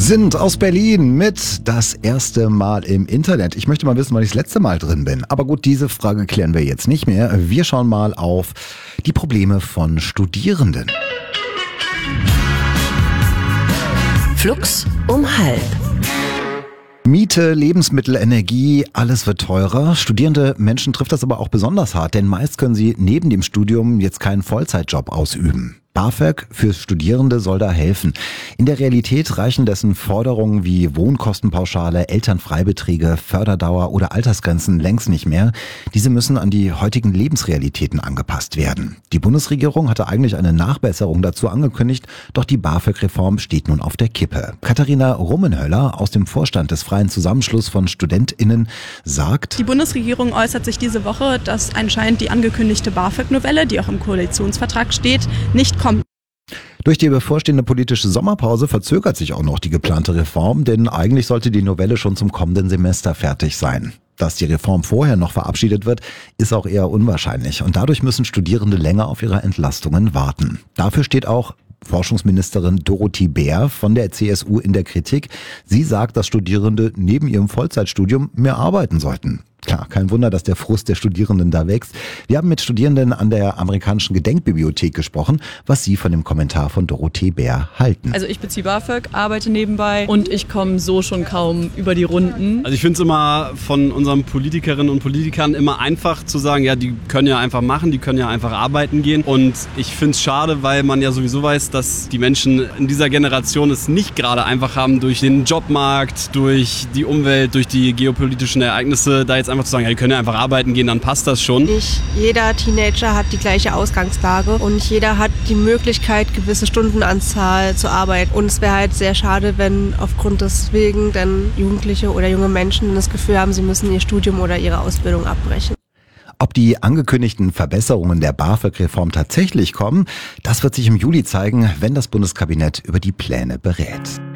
sind aus Berlin mit das erste Mal im Internet. Ich möchte mal wissen, wann ich das letzte Mal drin bin. Aber gut, diese Frage klären wir jetzt nicht mehr. Wir schauen mal auf die Probleme von Studierenden. Flux um halb. Miete, Lebensmittel, Energie, alles wird teurer. Studierende Menschen trifft das aber auch besonders hart, denn meist können sie neben dem Studium jetzt keinen Vollzeitjob ausüben. BAföG für Studierende soll da helfen. In der Realität reichen dessen Forderungen wie Wohnkostenpauschale, Elternfreibeträge, Förderdauer oder Altersgrenzen längst nicht mehr. Diese müssen an die heutigen Lebensrealitäten angepasst werden. Die Bundesregierung hatte eigentlich eine Nachbesserung dazu angekündigt, doch die BAföG-Reform steht nun auf der Kippe. Katharina Rummenhöller aus dem Vorstand des Freien Zusammenschluss von StudentInnen sagt: Die Bundesregierung äußert sich diese Woche, dass anscheinend die angekündigte BAföG-Novelle, die auch im Koalitionsvertrag steht, nicht kommt. Durch die bevorstehende politische Sommerpause verzögert sich auch noch die geplante Reform, denn eigentlich sollte die Novelle schon zum kommenden Semester fertig sein. Dass die Reform vorher noch verabschiedet wird, ist auch eher unwahrscheinlich und dadurch müssen Studierende länger auf ihre Entlastungen warten. Dafür steht auch Forschungsministerin Dorothee Bär von der CSU in der Kritik. Sie sagt, dass Studierende neben ihrem Vollzeitstudium mehr arbeiten sollten. Klar, kein Wunder, dass der Frust der Studierenden da wächst. Wir haben mit Studierenden an der amerikanischen Gedenkbibliothek gesprochen, was sie von dem Kommentar von Dorothee Bär halten. Also ich beziehe BAföG, arbeite nebenbei und ich komme so schon kaum über die Runden. Also ich finde es immer von unseren Politikerinnen und Politikern immer einfach zu sagen, ja, die können ja einfach machen, die können ja einfach arbeiten gehen. Und ich finde es schade, weil man ja sowieso weiß, dass die Menschen in dieser Generation es nicht gerade einfach haben, durch den Jobmarkt, durch die Umwelt, durch die geopolitischen Ereignisse, da jetzt einfach zu sagen, ja, die können ja einfach arbeiten gehen, dann passt das schon. Nicht jeder Teenager hat die gleiche Ausgangslage und nicht jeder hat die Möglichkeit, gewisse Stundenanzahl zu arbeiten. Und es wäre halt sehr schade, wenn aufgrund deswegen dann Jugendliche oder junge Menschen das Gefühl haben, sie müssen ihr Studium oder ihre Ausbildung abbrechen. Ob die angekündigten Verbesserungen der BAföG-Reform tatsächlich kommen, das wird sich im Juli zeigen, wenn das Bundeskabinett über die Pläne berät.